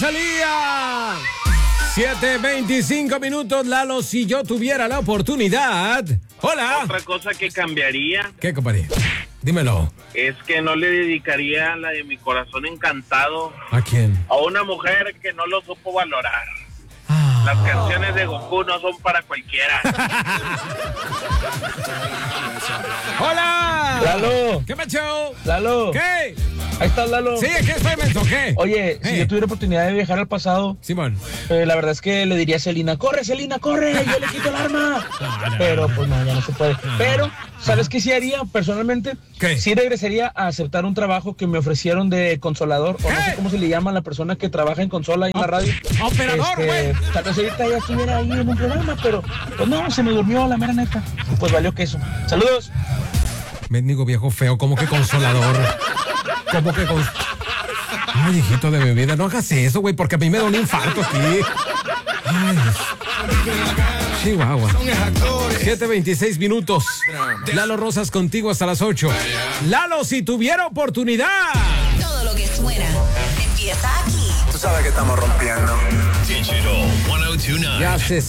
Rosalía. 7:25 minutos, Lalo. Si yo tuviera la oportunidad. Hola. Otra cosa que cambiaría. ¿Qué, compadre? Dímelo. Es que no le dedicaría la de mi corazón encantado. ¿A quién? A una mujer que no lo supo valorar. Las canciones de Goku no son para cualquiera. ¡Hola! ¡Lalo! ¿Qué macho? ¡Lalo! ¿Qué? Ahí estás, Lalo. Sí, aquí estoy, menso. ¿Qué? Oye, si yo tuviera oportunidad de viajar al pasado, Simón. la verdad es que le diría a Selena, ¡corre, Selena, corre! ¡Yo le quito el arma! Pero, pues no, ya no se puede. Pero, ¿sabes qué sí haría personalmente? ¿Qué? Sí regresaría a aceptar un trabajo que me ofrecieron de consolador, o no sé cómo se le llama a la persona que trabaja en consola y en la radio. Operador, güey. Tal vez ahorita ya estuviera ahí en un programa, pero, pues no, se me durmió la mera neta. Pues valió queso. ¡Saludos! Mendigo viejo feo, ¿cómo que consolador? ¿Cómo que Ay, hijito de mi vida, no hagas eso, güey, porque a mí me da un infarto aquí. Ay, Chihuahua. 7:26 minutos. Lalo Rosas contigo hasta las 8. Lalo, si tuviera oportunidad. Todo lo que suena empieza aquí. Tú sabes que estamos rompiendo. Digital 1029. Ya se